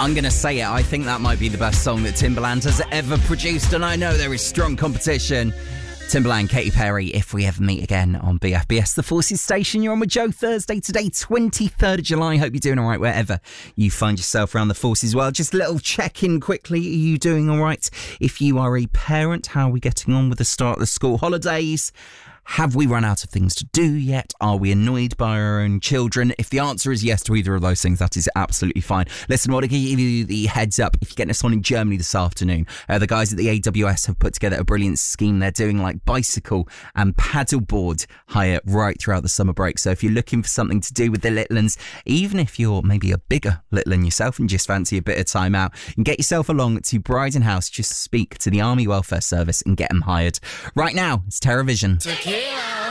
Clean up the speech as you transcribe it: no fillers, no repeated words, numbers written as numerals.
I'm going to say it. I think that might be the best song that Timbaland has ever produced, and I know there is strong competition. Timbaland, Katy Perry, If We Ever Meet Again on BFBS, the Forces station. You're on with Joe. Thursday today, 23rd of July. Hope you're doing all right wherever you find yourself around the Forces world. Just a little check-in quickly. Are you doing all right? If you are a parent, how are we getting on with the start of the school holidays? Have we run out of things to do yet? Are we annoyed by our own children? If the answer is yes to either of those things, that is absolutely fine. Listen, I want to give you the heads up. If you're getting us on in Germany this afternoon, the guys at the AWS have put together a brilliant scheme. They're doing like bicycle and paddleboard hire right throughout the summer break. So if you're looking for something to do with the little ones, even if you're maybe a bigger little one yourself and just fancy a bit of time out, you can get yourself along to Bryden House. Just speak to the Army Welfare Service and get them hired. Right now, it's TerraVision. Tequila.